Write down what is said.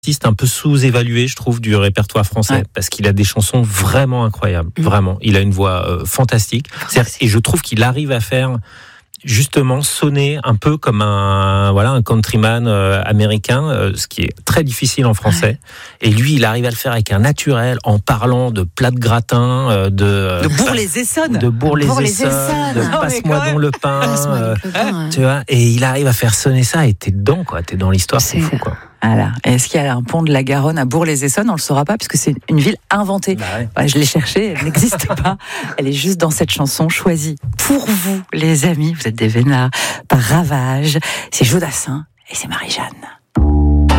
artiste un peu sous-évalué, je trouve, du répertoire français, parce qu'il a des chansons vraiment incroyables, vraiment. Il a une voix fantastique, et je trouve qu'il arrive à faire justement sonner un peu comme un countryman américain, ce qui est très difficile en français. Et lui, il arrive à le faire avec un naturel, en parlant de plats de gratin, de Bourg-les-Essonnes, de passe-moi donc le pain, tu vois. Et il arrive à faire sonner ça, et t'es dedans, quoi. T'es dans l'histoire, c'est fou, quoi. Voilà. Est-ce qu'il y a un pont de la Garonne à Bourg-les-Essonnes ? On ne le saura pas, puisque c'est une ville inventée. Je l'ai cherchée, elle n'existe pas. Elle est juste dans cette chanson choisie pour vous, les amis. Vous êtes des vénards, par Ravage. C'est Jodassin et c'est Marie-Jeanne.